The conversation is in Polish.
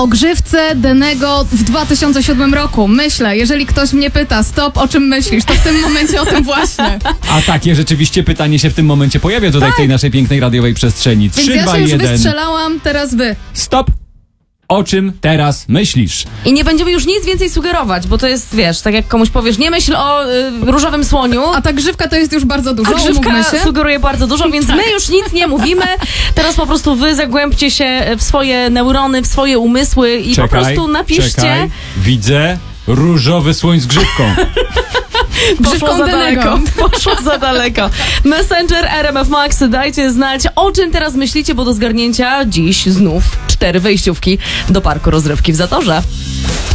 O grzywce Denego w 2007 roku. Myślę, jeżeli ktoś mnie pyta, stop, o czym myślisz, to w tym momencie o tym właśnie. A takie rzeczywiście pytanie się w tym momencie pojawia tutaj w tej naszej pięknej radiowej przestrzeni. 3, Więc ja 2, się już 1. wystrzelałam, teraz wy. Stop! O czym teraz myślisz? I nie będziemy już nic więcej sugerować, bo to jest, wiesz, tak jak komuś powiesz, nie myśl o różowym słoniu. A ta grzywka to jest już bardzo dużo, A grzywka umówmy się. sugeruje bardzo dużo, więc my już nic nie mówimy. Teraz po prostu wy zagłębcie się w swoje neurony, w swoje umysły i po prostu napiszcie. Czekaj, widzę różowy słoń z grzywką. Poszło za daleko. Poszło za daleko. Messenger RMF Max, dajcie znać, o czym teraz myślicie, bo do zgarnięcia dziś znów 4 wejściówki do parku rozrywki w Zatorze.